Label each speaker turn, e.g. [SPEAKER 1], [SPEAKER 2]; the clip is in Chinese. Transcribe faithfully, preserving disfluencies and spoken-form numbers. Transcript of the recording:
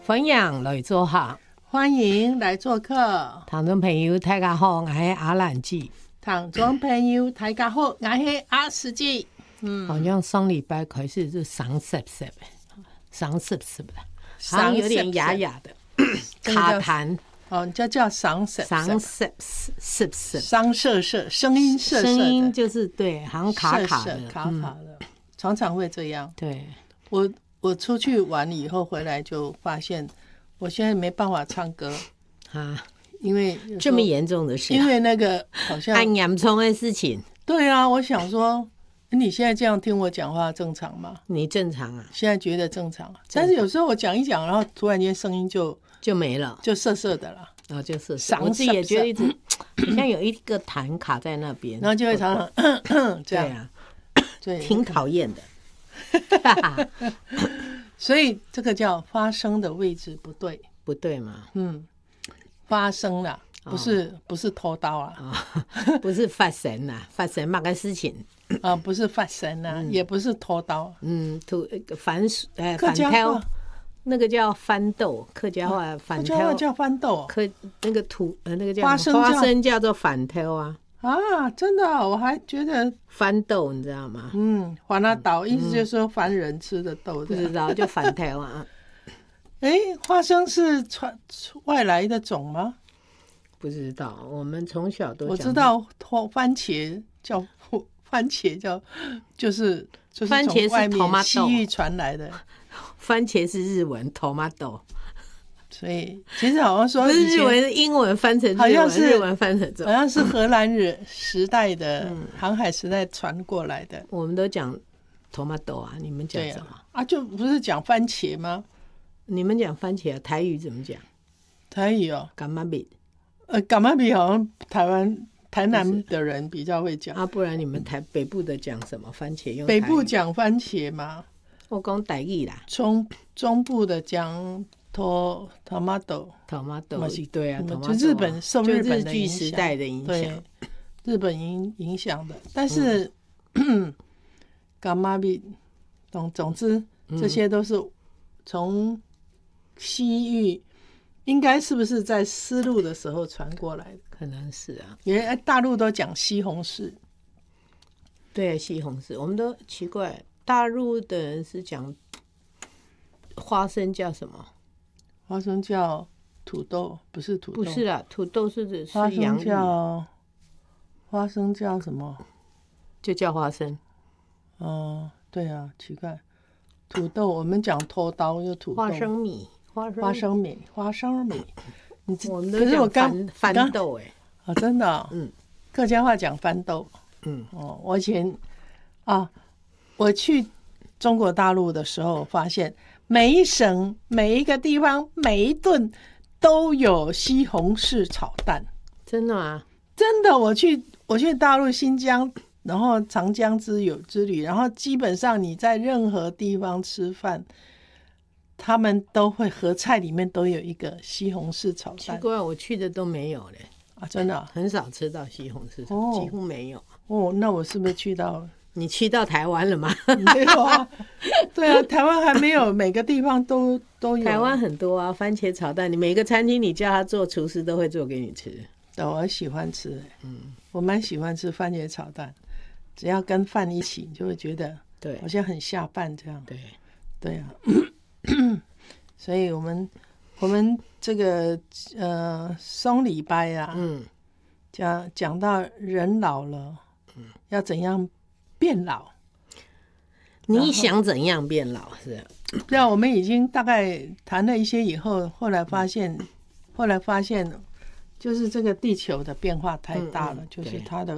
[SPEAKER 1] 欢迎来做客，
[SPEAKER 2] 欢迎来做客。
[SPEAKER 1] 听众朋友大家好，我是阿兰姐。
[SPEAKER 2] 听众朋友大家好，我是阿司姐。
[SPEAKER 1] 嗯，好像上礼拜开始就伤涩涩的，伤涩涩的，好像有点哑哑的，卡痰。
[SPEAKER 2] 哦，叫叫伤涩
[SPEAKER 1] 伤涩涩涩，
[SPEAKER 2] 伤涩涩，声音涩涩的，
[SPEAKER 1] 声音就是对，好像卡卡的，
[SPEAKER 2] 卡卡的，嗯、常常会这样。
[SPEAKER 1] 对，
[SPEAKER 2] 我我出去玩以后回来就发现，我现在没办法唱歌
[SPEAKER 1] 啊，
[SPEAKER 2] 因为
[SPEAKER 1] 这么严重的事、啊，
[SPEAKER 2] 因为那个好像
[SPEAKER 1] 很严重的事情。
[SPEAKER 2] 对啊，我想说。你现在这样听我讲话正常吗？
[SPEAKER 1] 你正常啊，
[SPEAKER 2] 现在觉得正常，但是有时候我讲一讲，然后突然间声音就
[SPEAKER 1] 就没了，
[SPEAKER 2] 就涩涩的了，
[SPEAKER 1] 然后就涩涩。我自己也觉得一直好像有一个痰卡在那边，
[SPEAKER 2] 然后就会常常这样，
[SPEAKER 1] 对啊，
[SPEAKER 2] 对，
[SPEAKER 1] 挺讨厌的。
[SPEAKER 2] 所以这个叫发声的位置不对，
[SPEAKER 1] 不对嘛？
[SPEAKER 2] 嗯，发声啦。不是、哦、不是偷刀啊、
[SPEAKER 1] 哦，不是发神呐、啊，发神嘛个事情
[SPEAKER 2] 啊，不是发神呐、啊嗯，也不是偷刀，
[SPEAKER 1] 嗯，土翻呃翻挑，那个叫翻豆，客家话翻挑，
[SPEAKER 2] 客家话叫翻豆，
[SPEAKER 1] 客那个土呃那个叫
[SPEAKER 2] 花生
[SPEAKER 1] 花生叫做翻挑啊
[SPEAKER 2] 啊，真的、啊，我还觉得
[SPEAKER 1] 翻豆你知道吗？
[SPEAKER 2] 嗯，翻那豆、嗯、意思就是说凡人吃的豆，
[SPEAKER 1] 不知道就翻挑啊。
[SPEAKER 2] 哎，花生是传外来的种吗？
[SPEAKER 1] 不知道，我们从小都
[SPEAKER 2] 我知道番茄叫番茄叫就是就是
[SPEAKER 1] 番茄是
[SPEAKER 2] 外面西域传来的，
[SPEAKER 1] 番茄是日文 tomato，
[SPEAKER 2] 所以其实好像说
[SPEAKER 1] 不是日文，英文翻成日文，
[SPEAKER 2] 好像是
[SPEAKER 1] 日文翻成
[SPEAKER 2] 好像是荷兰人时代的、嗯、航海时代传过来的。
[SPEAKER 1] 我们都讲 tomato 啊，你们讲什么 啊,
[SPEAKER 2] 啊？就不是讲番茄吗？
[SPEAKER 1] 你们讲番茄、啊，台语怎么讲？
[SPEAKER 2] 台语哦，
[SPEAKER 1] 干嘛比？
[SPEAKER 2] 呃，干嘛比好像台湾台南的人比较会讲
[SPEAKER 1] 啊，不然你们台北部的讲什么？番茄用
[SPEAKER 2] 北部讲番茄嘛？
[SPEAKER 1] 我讲台语啦。
[SPEAKER 2] 中中部的讲 to tomato
[SPEAKER 1] tomato， 对啊，
[SPEAKER 2] 就日本受日本的
[SPEAKER 1] 影响，时代的影响，
[SPEAKER 2] 日本影影响的。但是干嘛比总总之这些都是从西域。应该是不是在丝路的时候传过来的？
[SPEAKER 1] 可能是啊，
[SPEAKER 2] 因为大陆都讲西红柿。
[SPEAKER 1] 对，西红柿，我们都奇怪，大陆的人是讲花生叫什么？
[SPEAKER 2] 花生叫土豆，不是土豆。
[SPEAKER 1] 不是啦，土豆是指
[SPEAKER 2] 花生叫花生叫什么？
[SPEAKER 1] 就叫花生。
[SPEAKER 2] 哦，对啊，奇怪，土豆我们讲拖刀又土豆。
[SPEAKER 1] 花生米。
[SPEAKER 2] 花生米，花生米，
[SPEAKER 1] 你我们都讲翻翻豆哎、欸，
[SPEAKER 2] 哦，真的、哦，
[SPEAKER 1] 嗯，
[SPEAKER 2] 客家话讲翻豆，
[SPEAKER 1] 嗯，
[SPEAKER 2] 哦，我以前啊，我去中国大陆的时候，发现每一省、每一个地方、每一顿都有西红柿炒蛋，
[SPEAKER 1] 真的吗？
[SPEAKER 2] 真的，我去我去大陆新疆，然后长江之友之旅，然后基本上你在任何地方吃饭。他们都会合菜里面都有一个西红柿炒蛋，
[SPEAKER 1] 奇怪，我去的都没有嘞
[SPEAKER 2] 啊，真的、啊、
[SPEAKER 1] 很少吃到西红柿，哦、几乎没有。
[SPEAKER 2] 哦，那我是不是去到？
[SPEAKER 1] 你去到台湾了吗？
[SPEAKER 2] 没有啊，对啊，台湾还没有，每个地方都都有。
[SPEAKER 1] 台湾很多啊，番茄炒蛋，你每个餐厅你叫他做，厨师都会做给你吃。
[SPEAKER 2] 对，我喜欢吃、欸，嗯，我蛮喜欢吃番茄炒蛋，只要跟饭一起，就会觉得对，好像很下饭这样。
[SPEAKER 1] 对，
[SPEAKER 2] 对啊。所以我们我们这个呃松礼拜啊，嗯，讲讲到人老了，嗯，要怎样变老？
[SPEAKER 1] 你想怎样变老是？
[SPEAKER 2] 对啊，我们已经大概谈了一些以后，后来发现，嗯、后来发现，就是这个地球的变化太大了，嗯嗯、就是它的